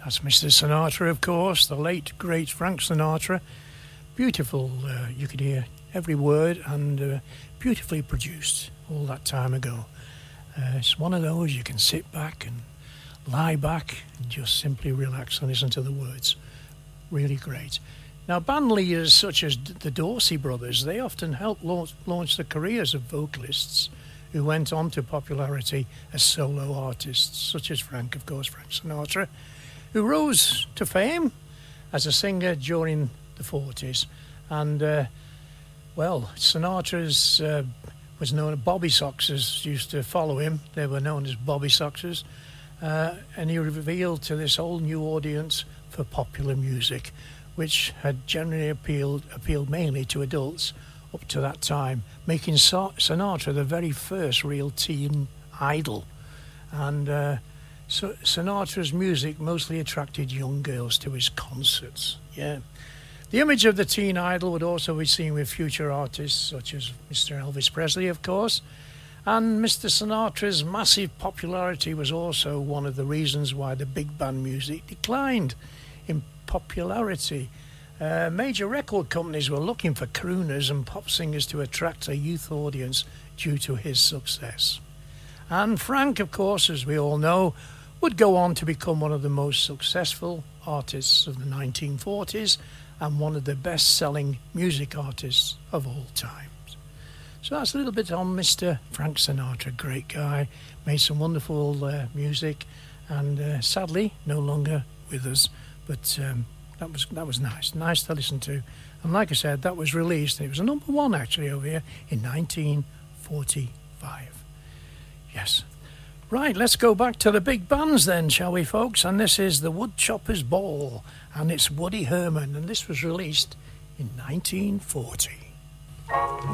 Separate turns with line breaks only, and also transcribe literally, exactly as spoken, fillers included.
That's Mister Sinatra, of course, the late, great Frank Sinatra. Beautiful, uh, you could hear every word, and uh, beautifully produced all that time ago. Uh, it's one of those you can sit back and lie back and just simply relax and listen to the words. Really great. Now, band leaders such as the Dorsey brothers, they often helped launch, launch the careers of vocalists who went on to popularity as solo artists, such as Frank, of course, Frank Sinatra, who rose to fame as a singer during the forties. And, uh, well, Sinatra's uh, was known as Bobby Soxers, used to follow him. They were known as Bobby Soxers. Uh, and he revealed to this whole new audience for popular music, which had generally appealed, appealed mainly to adults up to that time, making Sa- Sinatra the very first real teen idol. And uh, so Sinatra's music mostly attracted young girls to his concerts. Yeah. The image of the teen idol would also be seen with future artists such as Mister Elvis Presley, of course. And Mister Sinatra's massive popularity was also one of the reasons why the big band music declined in popularity. Uh, major record companies were looking for crooners and pop singers to attract a youth audience due to his success. And Frank, of course, as we all know, would go on to become one of the most successful artists of the nineteen forties and one of the best-selling music artists of all time. So that's a little bit on Mister Frank Sinatra. Great guy, made some wonderful uh, music, and uh, sadly no longer with us. But um, that was that was nice, nice to listen to. And like I said, that was released. It was a number one actually over here in nineteen forty-five. Yes. Right, let's go back to the big bands then, shall we, folks? And this is the Woodchopper's Ball, and it's Woody Herman, and this was released in nineteen forty.